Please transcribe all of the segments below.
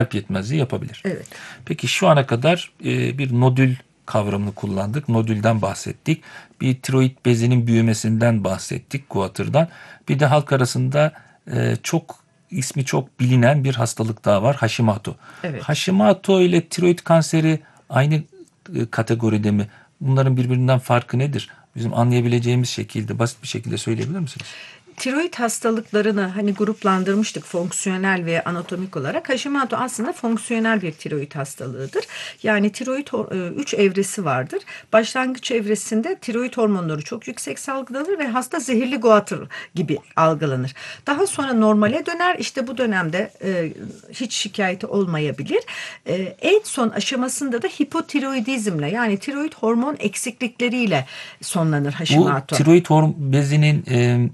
kalp yetmezliği yapabilir. Evet. Peki şu ana kadar bir nodül kavramını kullandık. Nodülden bahsettik. Bir tiroid bezinin büyümesinden bahsettik, guatırdan. Bir de halk arasında ismi çok bilinen bir hastalık daha var. Hashimoto. Evet. Hashimoto ile tiroid kanseri aynı kategoride mi? Bunların birbirinden farkı nedir? Bizim anlayabileceğimiz şekilde, basit bir şekilde söyleyebilir misiniz? Tiroid hastalıklarını hani gruplandırmıştık fonksiyonel ve anatomik olarak. Hashimoto aslında fonksiyonel bir tiroid hastalığıdır. Yani tiroid 3 evresi vardır. Başlangıç evresinde tiroid hormonları çok yüksek salgılanır ve hasta zehirli guatr gibi algılanır. Daha sonra normale döner. İşte bu dönemde hiç şikayeti olmayabilir. En son aşamasında da hipotiroidizmle yani tiroid hormon eksiklikleriyle sonlanır Bu Hashimoto. tiroid bezinin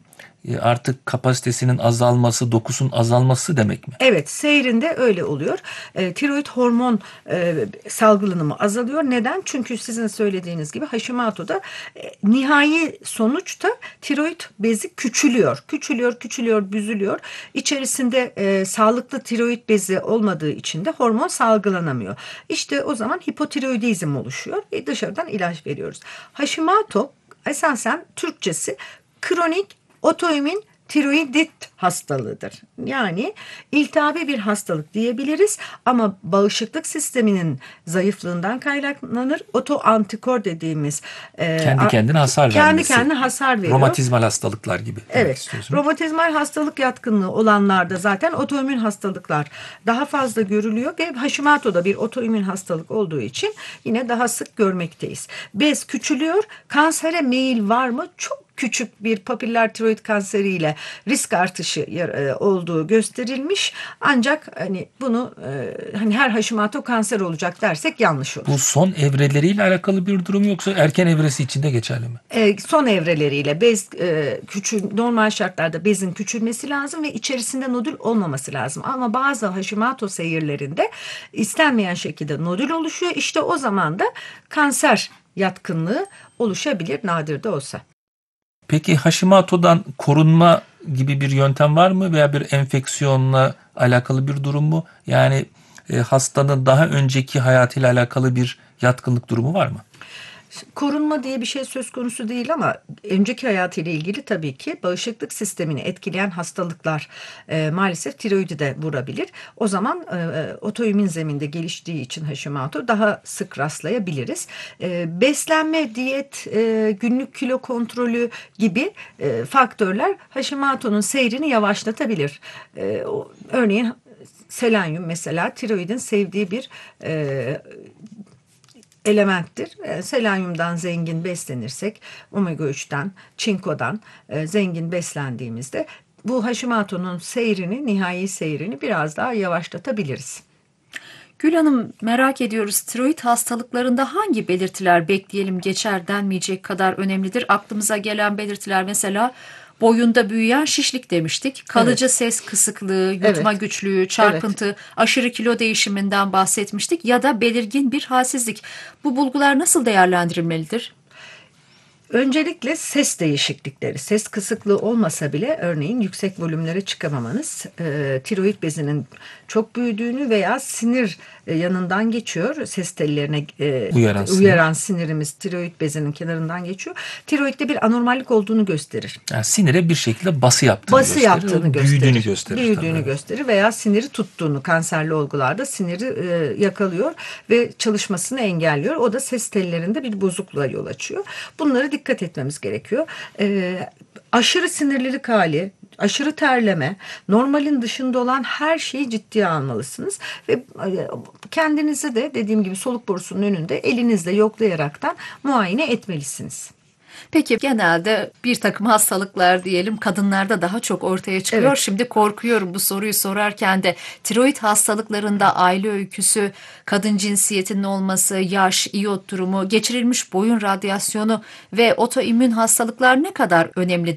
artık kapasitesinin azalması, dokusun azalması demek mi? Evet, seyrinde öyle oluyor. Tiroid hormon salgılanımı azalıyor. Neden? Çünkü sizin söylediğiniz gibi Hashimoto'da nihai sonuçta tiroid bezi küçülüyor. Küçülüyor, büzülüyor. İçerisinde sağlıklı tiroid bezi olmadığı için de hormon salgılanamıyor. İşte o zaman hipotiroidizm oluşuyor ve dışarıdan ilaç veriyoruz. Hashimoto esasen Türkçesi kronik otoimmün tiroidit hastalığıdır. Yani iltihabi bir hastalık diyebiliriz ama bağışıklık sisteminin zayıflığından kaynaklanır. Otoantikor dediğimiz Kendi kendine hasar kendi vermesi. kendine hasar veriyor. Romatizmal hastalıklar gibi demek Evet, istiyorsunuz. romatizmal hastalık yatkınlığı olanlarda zaten otoimmün hastalıklar daha fazla görülüyor ve Hashimoto'da bir otoimmün hastalık olduğu için yine daha sık görmekteyiz. Bez küçülüyor, kansere meyil var mı? Çok küçük bir papiller tiroid kanseriyle risk artışı olduğu gösterilmiş. Ancak hani bunu hani her Hashimoto kanser olacak dersek yanlış olur. Bu son evreleriyle alakalı bir durum yoksa erken evresi içinde geçerli mi? Son evreleriyle bez normal şartlarda bezin küçülmesi lazım ve içerisinde nodül olmaması lazım. Ama bazı Hashimoto seyirlerinde istenmeyen şekilde nodül oluşuyor. İşte o zaman da kanser yatkınlığı oluşabilir nadir de olsa. Peki Hashimoto'dan korunma gibi bir yöntem var mı veya bir enfeksiyonla alakalı bir durum mu? Yani hastanın daha önceki hayatıyla alakalı bir yatkınlık durumu var mı? Korunma diye bir şey söz konusu değil ama önceki hayatıyla ilgili tabii ki bağışıklık sistemini etkileyen hastalıklar maalesef tiroidi de vurabilir. O zaman otoimmün zeminde geliştiği için Hashimoto daha sık rastlayabiliriz. Beslenme, diyet, günlük kilo kontrolü gibi faktörler Hashimoto'nun seyrini yavaşlatabilir. Örneğin selenyum mesela tiroidin sevdiği bir elementtir. Selenyumdan zengin beslenirsek, omega 3'ten, çinkodan zengin beslendiğimizde bu Hashimoto'nun nihai seyrini biraz daha yavaşlatabiliriz. Gül Hanım, merak ediyoruz, tiroid hastalıklarında hangi belirtiler bekleyelim geçer denmeyecek kadar önemlidir? Aklımıza gelen belirtiler mesela boyunda büyüyen şişlik demiştik. Kalıcı ses kısıklığı, yutma Evet. güçlüğü, çarpıntı, aşırı kilo değişiminden bahsetmiştik ya da belirgin bir halsizlik. Bu bulgular nasıl değerlendirilmelidir? Öncelikle ses değişiklikleri, ses kısıklığı olmasa bile örneğin yüksek volümlere çıkamamanız, tiroid bezinin çok büyüdüğünü veya sinir yanından geçiyor, ses tellerine uyaran sinirimiz tiroid bezinin kenarından geçiyor. Tiroidde bir anormallik olduğunu gösterir. Yani sinire bir şekilde bası yaptığını gösterir. Büyüdüğünü gösterir veya siniri tuttuğunu, kanserli olgularda siniri yakalıyor ve çalışmasını engelliyor. O da ses tellerinde bir bozukluğa yol açıyor. Bunları dikkat etmemiz gerekiyor. Aşırı sinirlilik hali, aşırı terleme, normalin dışında olan her şeyi ciddiye almalısınız ve kendinizi de dediğim gibi soluk borusunun önünde elinizle yoklayaraktan muayene etmelisiniz. Peki genelde bir takım hastalıklar diyelim kadınlarda daha çok ortaya çıkıyor. Evet. Şimdi korkuyorum bu soruyu sorarken de tiroid hastalıklarında aile öyküsü, kadın cinsiyetinin olması, yaş, iyot durumu, geçirilmiş boyun radyasyonu ve otoimmün hastalıklar ne kadar önemli?